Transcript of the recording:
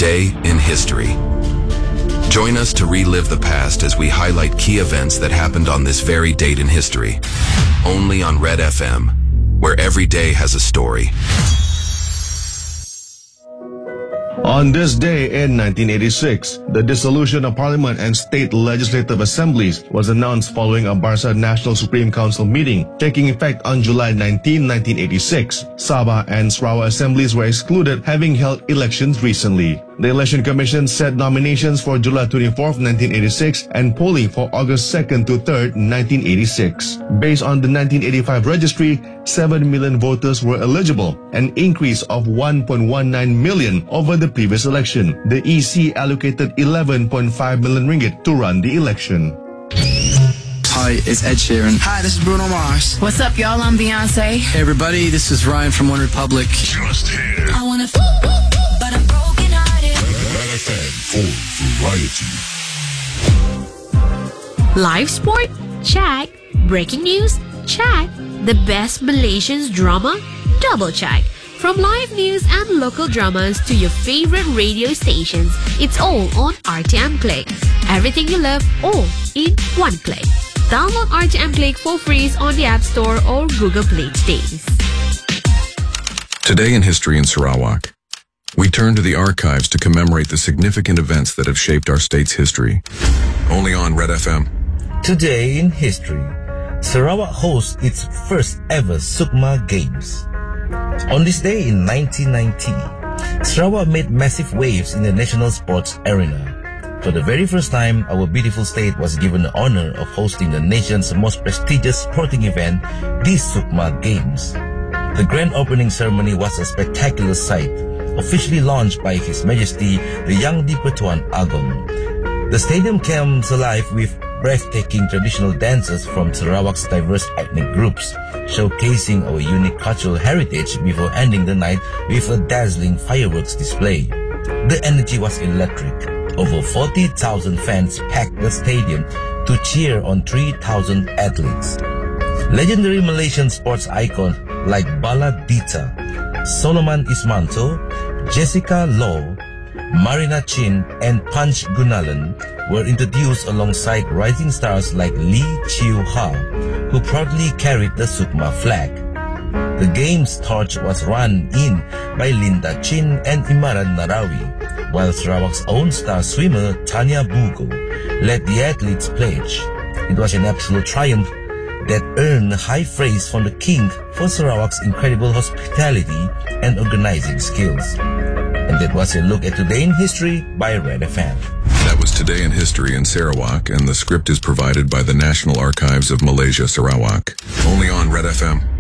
Today in History. Join us to relive the past as we highlight key events that happened on this very date in history. Only on Red FM, where every day has a story. On this day in 1986, the dissolution of Parliament and state legislative assemblies was announced following a Barca National Supreme Council meeting taking effect on July 19, 1986. Sabah and Sarawak assemblies were excluded, having held elections recently. The Election Commission set nominations for July 24, 1986 and polling for August 2nd to 3rd, 1986. Based on the 1985 registry, 7 million voters were eligible, an increase of 1.19 million over the previous election. The EC allocated 11.5 million ringgit to run the election. Hi, it's Ed Sheeran. Hi, this is Bruno Mars. What's up, y'all? I'm Beyonce. Hey, everybody, this is Ryan from One Republic. Just here. I wanna but I'm broken hearted. Red FM for variety. Live sport? Check. Breaking news? Check. The best Malaysians drama? Double check. From live news and local dramas to your favorite radio stations, it's all on RTM Click. Everything you love, all in one click. Download RTM Click for free on the App Store or Google Play today. Today in History in Sarawak. We turn to the archives to commemorate the significant events that have shaped our state's history. Only on Red FM. Today in History, Sarawak hosts its first ever Sukma Games. On this day in 1990, Sarawak made massive waves in the national sports arena. For the very first time, our beautiful state was given the honor of hosting the nation's most prestigious sporting event, the Sukma Games. The grand opening ceremony was a spectacular sight, officially launched by His Majesty the Yang di-Pertuan Agong. The stadium comes alive with breathtaking traditional dances from Sarawak's diverse ethnic groups, showcasing our unique cultural heritage before ending the night with a dazzling fireworks display. The energy was electric. Over 40,000 fans packed the stadium to cheer on 3,000 athletes. Legendary Malaysian sports icons like Bala Dita, Solomon Ismanto, Jessica Law, Marina Chin, and Punch Gunalan were introduced alongside rising stars like Lee Chiu Ha, who proudly carried the Sukma flag. The game's torch was run in by Linda Chin and Imaran Narawi, while Sarawak's own star swimmer Tanya Bugo led the athletes' pledge. It was an absolute triumph that earned high praise from the king for Sarawak's incredible hospitality and organizing skills. And that was a look at Today in History by Red FM. That was Today in History in Sarawak, and the script is provided by the National Archives of Malaysia, Sarawak. Only on Red FM.